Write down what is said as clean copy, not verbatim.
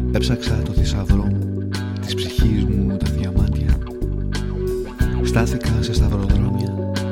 Έψαξα το θησαυρό μου, της ψυχής μου τα διαμάντια. Στάθηκα σε σταυροδρόμι